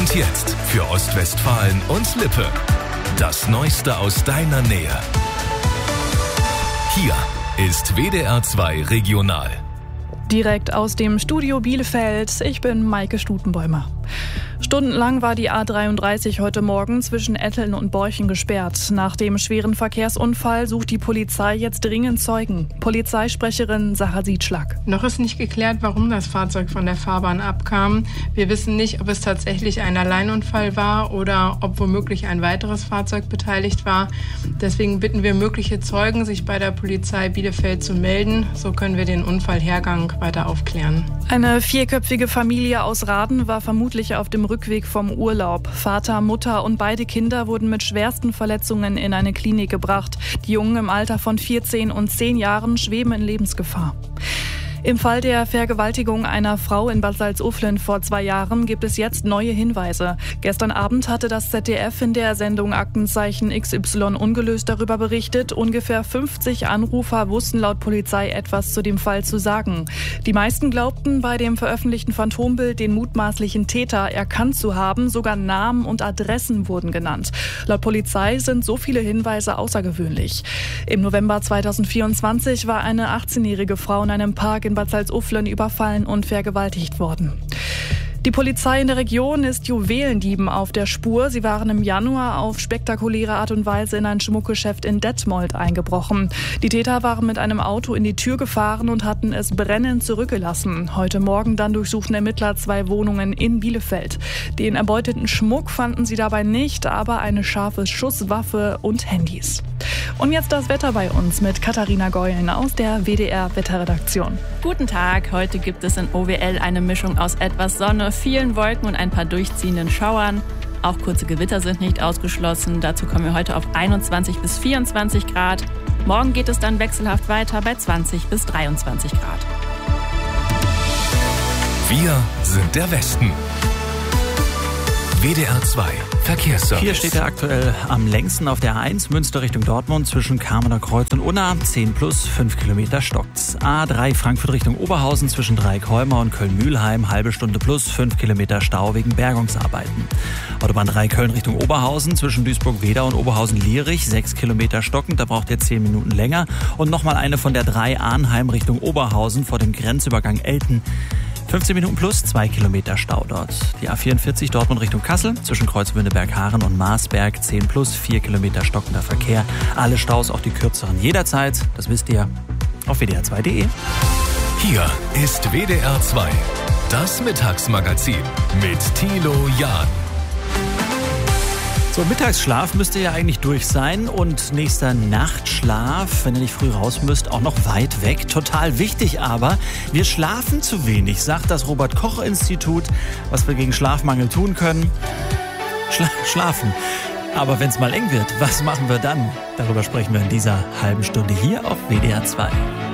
Und jetzt für Ostwestfalen und Lippe. Das Neueste aus deiner Nähe. Hier ist WDR 2 Regional. Direkt aus dem Studio Bielefeld, ich bin Maike Stutenbäumer. Stundenlang war die A33 heute Morgen zwischen Etteln und Borchen gesperrt. Nach dem schweren Verkehrsunfall sucht die Polizei jetzt dringend Zeugen. Polizeisprecherin Sarah Sietschlag. Noch ist nicht geklärt, warum das Fahrzeug von der Fahrbahn abkam. Wir wissen nicht, ob es tatsächlich ein Alleinunfall war oder ob womöglich ein weiteres Fahrzeug beteiligt war. Deswegen bitten wir mögliche Zeugen, sich bei der Polizei Bielefeld zu melden. So können wir den Unfallhergang weiter aufklären. Eine vierköpfige Familie aus Raden war vermutlich auf dem Rückweg vom Urlaub. Vater, Mutter und beide Kinder wurden mit schwersten Verletzungen in eine Klinik gebracht. Die Jungen im Alter von 14 und 10 Jahren schweben in Lebensgefahr. Im Fall der Vergewaltigung einer Frau in Bad Salzuflen vor 2 Jahren gibt es jetzt neue Hinweise. Gestern Abend hatte das ZDF in der Sendung Aktenzeichen XY ungelöst darüber berichtet. Ungefähr 50 Anrufer wussten laut Polizei etwas zu dem Fall zu sagen. Die meisten glaubten, bei dem veröffentlichten Phantombild den mutmaßlichen Täter erkannt zu haben. Sogar Namen und Adressen wurden genannt. Laut Polizei sind so viele Hinweise außergewöhnlich. Im November 2024 war eine 18-jährige Frau in einem Park in Bad Salzuflen überfallen und vergewaltigt worden. Die Polizei in der Region ist Juwelendieben auf der Spur. Sie waren im Januar auf spektakuläre Art und Weise in ein Schmuckgeschäft in Detmold eingebrochen. Die Täter waren mit einem Auto in die Tür gefahren und hatten es brennend zurückgelassen. Heute Morgen dann durchsuchten Ermittler 2 Wohnungen in Bielefeld. Den erbeuteten Schmuck fanden sie dabei nicht, aber eine scharfe Schusswaffe und Handys. Und jetzt das Wetter bei uns mit Katharina Geulen aus der WDR-Wetterredaktion. Guten Tag, heute gibt es in OWL eine Mischung aus etwas Sonne, vielen Wolken und ein paar durchziehenden Schauern. Auch kurze Gewitter sind nicht ausgeschlossen. Dazu kommen wir heute auf 21 bis 24 Grad. Morgen geht es dann wechselhaft weiter bei 20 bis 23 Grad. Wir sind der Westen. WDR 2 Verkehrsservice. Hier steht er aktuell am längsten auf der A1 Münster Richtung Dortmund zwischen Kamener Kreuz und Unna. 10 plus 5 Kilometer stockt's. A3 Frankfurt Richtung Oberhausen zwischen Dreieckholmer und Köln-Mühlheim. Halbe Stunde plus 5 Kilometer Stau wegen Bergungsarbeiten. Autobahn 3 Köln Richtung Oberhausen zwischen Duisburg-Wedau und Oberhausen-Lierich. 6 Kilometer stockend, da braucht ihr 10 Minuten länger. Und nochmal eine von der 3 Arnheim Richtung Oberhausen vor dem Grenzübergang Elten. 15 Minuten plus 2 Kilometer Stau dort. Die A44 Dortmund Richtung Kassel zwischen Kreuzwündeberg-Haaren und Marsberg 10 plus 4 Kilometer stockender Verkehr. Alle Staus, auch die kürzeren jederzeit. Das wisst ihr auf wdr2.de. Hier ist WDR 2, das Mittagsmagazin mit Thilo Jahn. So, Mittagsschlaf müsste ja eigentlich durch sein und nächster Nachtschlaf, wenn ihr nicht früh raus müsst, auch noch weit weg. Total wichtig aber, wir schlafen zu wenig, sagt das Robert-Koch-Institut. Was wir gegen Schlafmangel tun können? Schlafen. Aber wenn es mal eng wird, was machen wir dann? Darüber sprechen wir in dieser halben Stunde hier auf WDR 2.